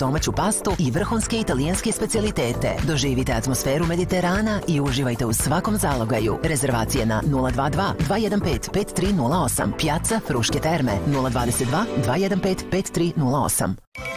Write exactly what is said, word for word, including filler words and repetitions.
domaću pastu i vrhunske italijanske specijalitete. Doživite atmosferu Mediterana i uživajte u svakom zalogaju. Rezervacije na nula dva dva dva jedan pet pet tri nula osam. Piazza Fruške Terme nula dva dva dva jedan pet pet tri nula osam.